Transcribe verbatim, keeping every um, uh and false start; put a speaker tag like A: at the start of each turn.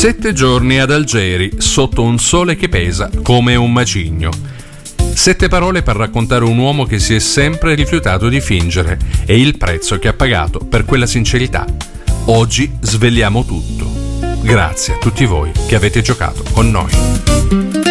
A: Sette giorni ad Algeri, sotto un sole che pesa come un macigno. Sette parole per raccontare un uomo che si è sempre rifiutato di fingere e il prezzo che ha pagato per quella sincerità. Oggi svegliamo tutto. Grazie a tutti voi che avete giocato con noi.